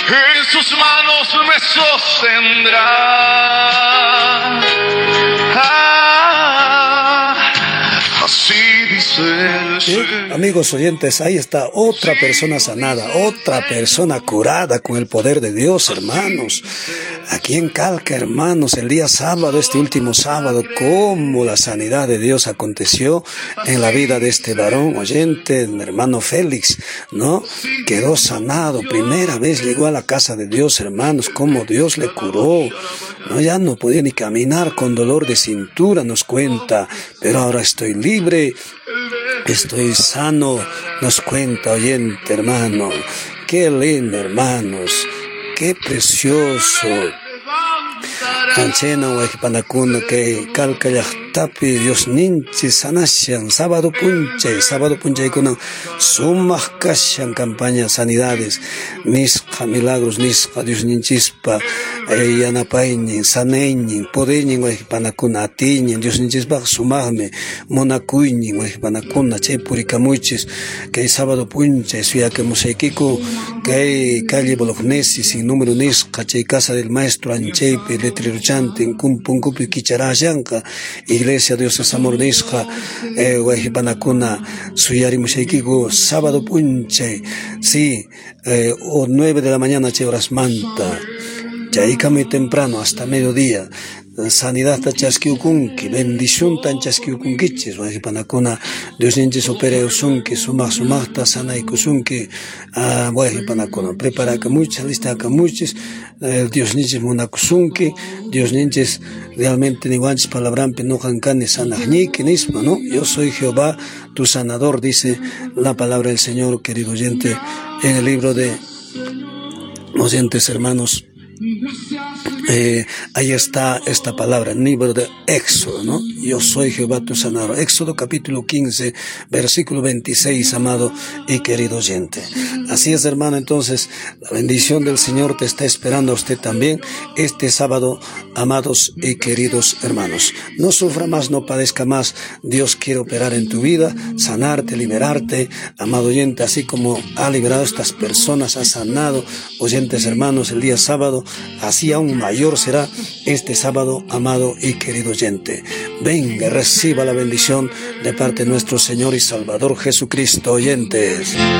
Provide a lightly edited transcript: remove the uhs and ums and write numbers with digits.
en sus manos me sostendrá. Así dice el Señor. Amigos oyentes, ahí está otra persona sanada, otra persona curada con el poder de Dios, hermanos. Aquí en Calca, hermanos, el día sábado, este último sábado, cómo la sanidad de Dios aconteció en la vida de este varón oyente, mi hermano Félix, ¿no? Quedó sanado, primera vez llegó a la casa de Dios, hermanos, cómo Dios le curó, ¿no? Ya no podía ni caminar, con dolor de cintura, nos cuenta, pero ahora estoy libre, estoy sano, nos cuenta, oyente, hermano. Qué lindo, hermanos, qué precioso. Anchena wahipanakuna que Calca llaqtapi Dios ninchi sanashan sábado punchay kuna sumaq kashan campaña sanidades nisqa milagros nisqa Dios ninchispa yanapaynin sanaynin podernin wahipanakuna atiñin Dios ninchispa sumaqmi munakuynin wahipanakuna chay purikamuychis kay sábado punchay suyakimusaykiku kay calle Bolognesi sin número nisqa chay casa del maestro anchaypi letreruchante en punkupi kicharashanka iglesia Dios es amor nisqa wahipanakuna suyarimushaykiku sábado punchay sí o 9 de la mañana chay horas manta chayka muy temprano hasta mediodía sanidad tachasquiukunki, bendición tanchasquiukunkichis, wahipanakuna Dios ninchis opera usunki, sumaqta sanaykusunki, wahipanakuna preparaka muchas, listaka muchas, Dios ninchis munakusunki, Dios ninchis realmente niwanchis palabrampi nojankani sanajniki nispa, ¿no? Yo soy Jehová, tu sanador, dice la palabra del Señor, querido oyente, en el libro de oyentes hermanos. Ahí está esta palabra, el libro de Éxodo, ¿no? Yo soy Jehová tu sanador. Éxodo capítulo 15, versículo 26, amado y querido oyente. Así es, hermano, entonces, la bendición del Señor te está esperando a usted también este sábado, amados y queridos hermanos. No sufra más, no padezca más. Dios quiere operar en tu vida, sanarte, liberarte, amado oyente, así como ha liberado a estas personas, ha sanado, oyentes hermanos, el día sábado, así aún mayor será este sábado, amado y querido oyente. Venga, reciba la bendición de parte de nuestro Señor y Salvador Jesucristo, oyentes.